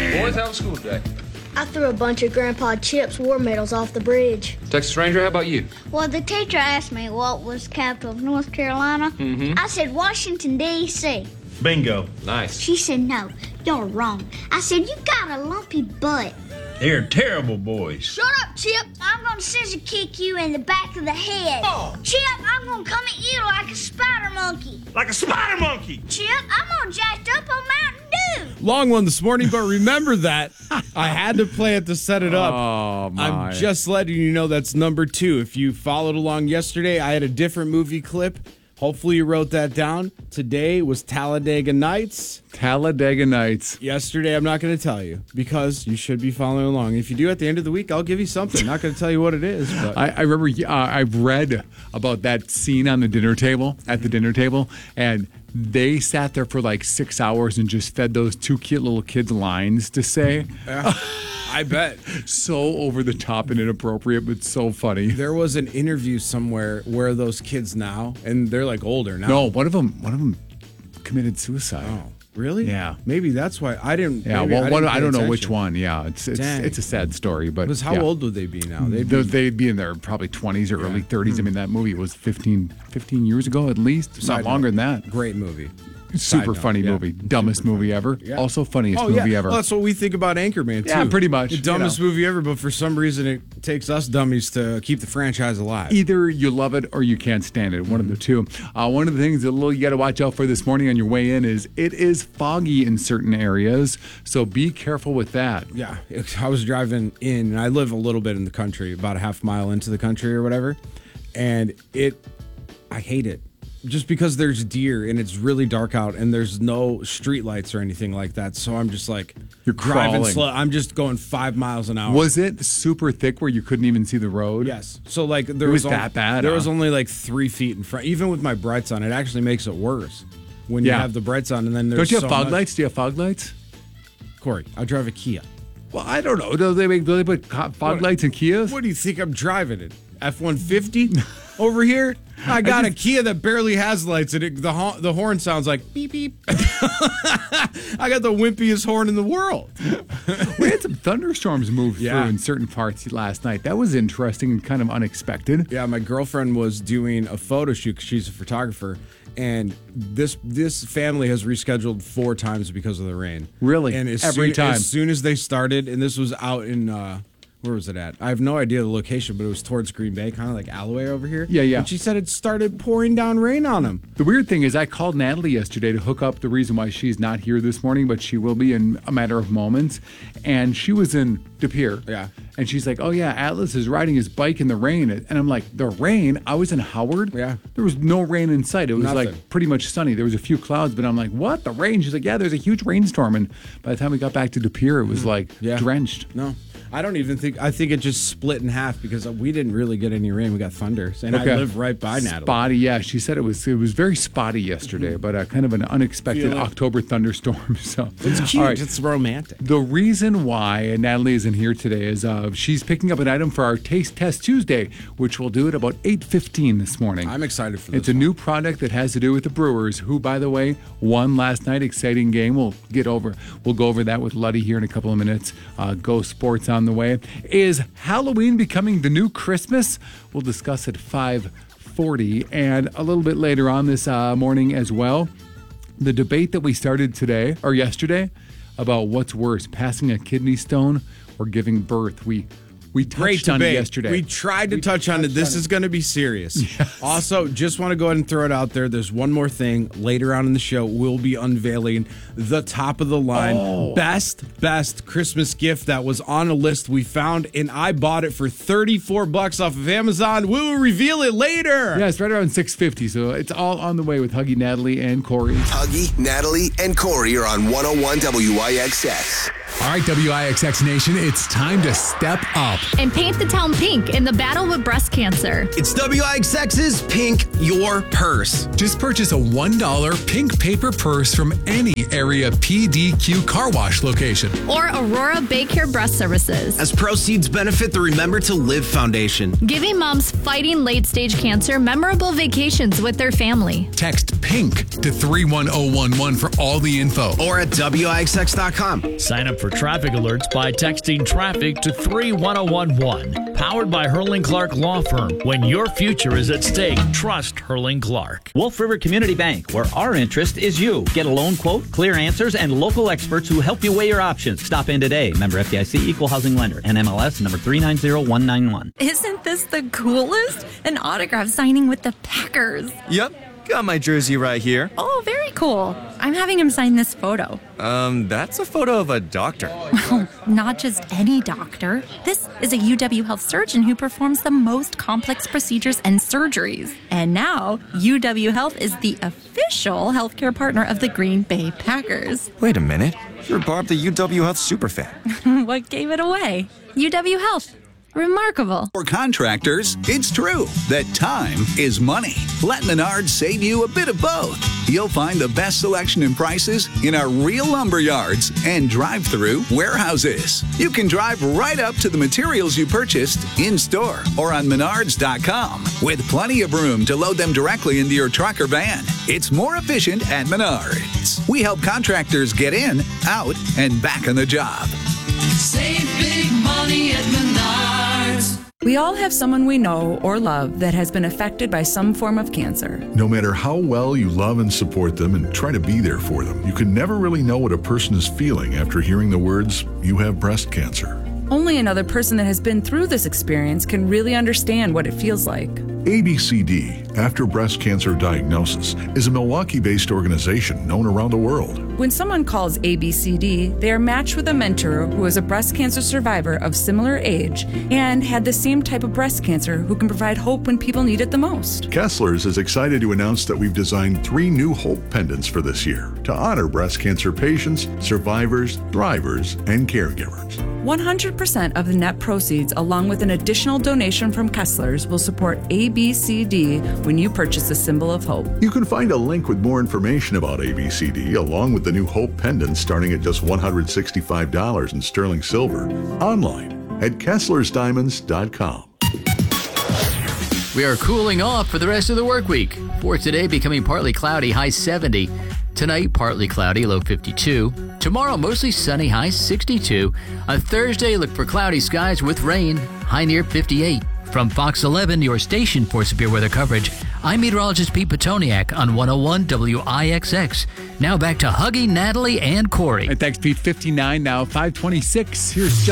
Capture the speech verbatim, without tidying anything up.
Boys, how was school today? I threw a bunch of Grandpa Chip's war medals off the bridge. Texas Ranger, how about you? Well, the teacher asked me what was the capital of North Carolina. Mm-hmm. I said Washington, D C Bingo. Nice. She said, no, you're wrong. I said, you got a lumpy butt. They're terrible boys. Shut up, Chip. I'm going to scissor kick you in the back of the head. Oh. Chip, I'm going to come at you like a spider monkey. Like a spider monkey. Chip, I'm all jacked up on Mountain Dew. Long one this morning, but remember that. I had to play it to set it up. Oh, my. I'm just letting you know that's number two. If you followed along yesterday, I had a different movie clip. Hopefully you wrote that down. Today was Talladega Nights. Talladega Nights. Yesterday, I'm not going to tell you because you should be following along. If you do at the end of the week, I'll give you something. Not going to tell you what it is. But. I, I remember uh, I've read about that scene on the dinner table, at the dinner table, and they sat there for like six hours and just fed those two cute little kids lines to say. Yeah, I bet. So over the top and inappropriate, but so funny. There was an interview somewhere where those kids now, and they're like older now. No, one of them, one of them committed suicide. Oh, really? Yeah. Maybe that's why I didn't. Yeah, maybe well, I, one, didn't I pay don't know attention. which one. Yeah, it's it's, Dang. it's a sad story, but Because how yeah. old would they be now? They'd They'd, be, they'd be in their probably twenties or early thirties. I mean, that movie was fifteen, fifteen years ago at least. It's Side not longer note, than that. Great movie. Super Side note, funny yeah. movie. Dumbest Super movie funny. ever. Yeah. Also funniest Oh, movie yeah. ever. Well, that's what we think about Anchorman, too. Yeah, pretty much, The you dumbest know. movie ever, but for some reason it takes us dummies to keep the franchise alive. Either you love it or you can't stand it. One of the two. Uh, one of the things that little you got to watch out for this morning on your way in is it is foggy in certain areas, so be careful with that. Yeah, I was driving in, and I live a little bit in the country, about a half mile into the country or whatever, and it, I hate it. Just because there's deer and it's really dark out and there's no street lights or anything like that. So I'm just like You're driving crawling. slow. I'm just going five miles an hour. Was it super thick where you couldn't even see the road? Yes. So like there It was, was on- that bad, There huh? was only like three feet in front. Even with my brights on, it actually makes it worse when you Yeah. have the brights on and then there's Don't you have so fog much- lights? Do you have fog lights? Corey, I drive a Kia. Well, I don't know. Do they make do they put co- fog What- lights in Kias? What do you think I'm driving it? F one fifty over here? I got a Kia that barely has lights, and it, the ho- the horn sounds like beep beep. I got the wimpiest horn in the world. We had some thunderstorms move Yeah. through in certain parts last night. That was interesting and kind of unexpected. Yeah, my girlfriend was doing a photo shoot 'cause she's a photographer, and this this family has rescheduled four times because of the rain. Really? And as Every soon, time? as soon as they started, and this was out in. Uh, Where was it at? I have no idea the location, but it was towards Green Bay, kind of like Alloway over here. Yeah, yeah. And she said it started pouring down rain on them. The weird thing is I called Natalie yesterday to hook up the reason why she's not here this morning, but she will be in a matter of moments. And she was in De Pere. Yeah. And she's like, oh, yeah, Atlas is riding his bike in the rain. And I'm like, the rain? I was in Howard. Yeah. There was no rain in sight. It was Nothing. like pretty much sunny. There was a few clouds, but I'm like, what? The rain? She's like, yeah, there's a huge rainstorm. And by the time we got back to De Pere, it was like Yeah. drenched. No, I don't even think. I think it just split in half because we didn't really get any rain. We got thunder, and Okay. I live right by Natalie. Spotty, yeah. She said it was it was very spotty yesterday, but uh, kind of an unexpected Feel it. October thunderstorm. So It's cute. All right. It's romantic. The reason why Natalie isn't here today is uh, she's picking up an item for our Taste Test Tuesday, which we'll do at about eight fifteen this morning. I'm excited for this. It's a new product that has to do with the Brewers, who, by the way, won last night. Exciting game. We'll get over. We'll go over that with Luddy here in a couple of minutes. Uh, Go Sports on the way. Is Halloween becoming the new Christmas? We'll discuss at five forty, and a little bit later on this uh, morning as well. The debate that we started today or yesterday about what's worse, passing a kidney stone or giving birth. We we touched Great on debate. it yesterday. We tried to touch on it. This is going to be serious. Also, just want to go ahead and throw it out there. There's one more thing. Later on in the show, we'll be unveiling the top of the line Oh. best, best Christmas gift that was on a list we found, and I bought it for thirty-four bucks off of Amazon. We will reveal it later. Yeah, it's right around six fifty, so it's all on the way with Huggy, Natalie, and Corey. Huggy, Natalie, and Corey are on one oh one W I X X. All right, W I X X Nation, it's time to step up. And paint the town pink in the battle with breast cancer. It's W I X X's Pink Your Purse. Just purchase a one dollar pink paper purse from any area P D Q car wash location. Or Aurora Baycare Breast Services. As proceeds benefit the Remember to Live Foundation. Giving moms fighting late-stage cancer memorable vacations with their family. Text PINK to three one oh one one for all the info. Or at W I X X dot com. Sign up for for traffic alerts by texting traffic to three one zero one one. Powered by Hurling Clark Law Firm. When your future is at stake, trust Hurling Clark. Wolf River Community Bank, where our interest is you. Get a loan quote, clear answers, and local experts who help you weigh your options. Stop in today. Member F D I C, Equal Housing Lender, and M L S number three nine zero one nine one. Isn't this the coolest? An autograph signing with the Packers. Yep. Got my jersey right here. Oh, very cool. I'm having him sign this photo. Um, that's a photo of a doctor. Well, not just any doctor. This is a U W Health surgeon who performs the most complex procedures and surgeries. And now, U W Health is the official healthcare partner of the Green Bay Packers. Wait a minute. You're Barb the U W Health superfan. What gave it away? U W Health. Remarkable. For contractors, it's true that time is money. Let Menards save you a bit of both. You'll find the best selection and prices in our real lumber yards and drive-through warehouses. You can drive right up to the materials you purchased in-store or on menards dot com with plenty of room to load them directly into your truck or van. It's more efficient at Menards. We help contractors get in, out, and back on the job. Save big money at Menards. We all have someone we know or love that has been affected by some form of cancer. No matter how well you love and support them and try to be there for them, you can never really know what a person is feeling after hearing the words, "You have breast cancer." Only another person that has been through this experience can really understand what it feels like. A B C D, After Breast Cancer Diagnosis, is a Milwaukee-based organization known around the world. When someone calls A B C D, they are matched with a mentor who is a breast cancer survivor of similar age and had the same type of breast cancer who can provide hope when people need it the most. Kessler's is excited to announce that we've designed three new Hope pendants for this year to honor breast cancer patients, survivors, thrivers, and caregivers. one hundred percent of the net proceeds, along with an additional donation from Kessler's, will support A B C D when you purchase a symbol of hope. You can find a link with more information about A B C D, along with the new Hope pendants starting at just one hundred sixty-five dollars in sterling silver, online at kesslers diamonds dot com. We are cooling off for the rest of the work week. For today, becoming partly cloudy, high seventy. Tonight, partly cloudy, low fifty-two. Tomorrow, mostly sunny, high sixty-two. On Thursday, look for cloudy skies with rain, high near fifty-eight. From Fox eleven, your station for severe weather coverage, I'm meteorologist Pete Petoniak on one oh one W I X X. Now back to Huggy, Natalie, and Corey. And thanks, Pete. fifty-nine now, five twenty-six. Here's